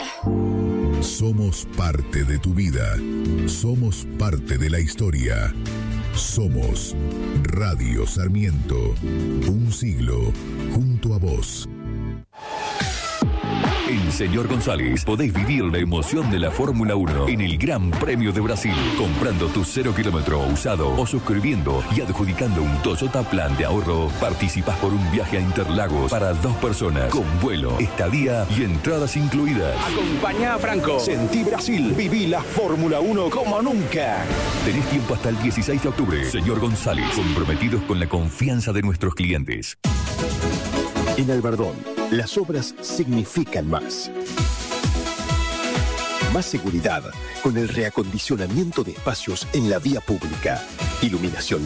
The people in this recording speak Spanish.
Somos parte de tu vida. Somos parte de la historia. Somos Radio Sarmiento. Un siglo junto a vos. En Señor González podés vivir la emoción de la Fórmula 1 en el Gran Premio de Brasil, comprando tu 0 kilómetro usado o suscribiendo y adjudicando un Toyota Plan de ahorro. Participás por un viaje a Interlagos para 2 personas, con vuelo, estadía y entradas incluidas. Acompañá a Franco. Sentí Brasil. Viví la Fórmula 1 como nunca. Tenés tiempo hasta el 16 de octubre. Señor González, comprometidos con la confianza de nuestros clientes. En Albardón, las obras significan más. Más seguridad con el reacondicionamiento de espacios en la vía pública. Iluminación